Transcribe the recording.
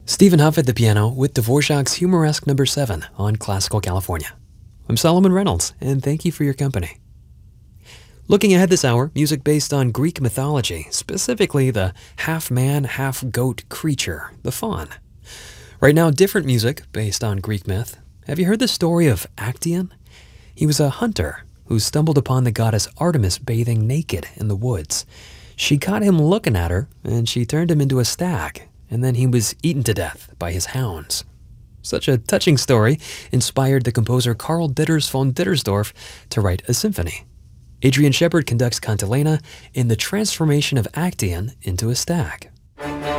Stephen Huff at the piano with Dvorak's Humoresque No. 7 on Classical California. I'm Solomon Reynolds, and thank you for your company. Looking ahead this hour, music based on Greek mythology, specifically the half-man, half-goat creature, the faun. Right now, different music based on Greek myth. Have you heard the story of Actaeon? He was a hunter who stumbled upon the goddess Artemis bathing naked in the woods. She caught him looking at her, and she turned him into a stag, and then he was eaten to death by his hounds. Such a touching story inspired the composer Karl Ditters von Dittersdorf to write a symphony. Adrian Shepard conducts Cantilena in the transformation of Actaeon into a stag.